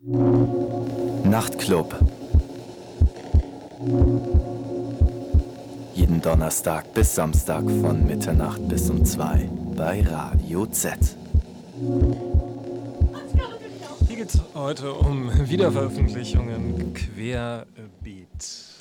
Nachtclub. Jeden Donnerstag bis Samstag von Mitternacht bis um 2 bei Radio Z. Hier geht es heute um Wiederveröffentlichungen querbeet.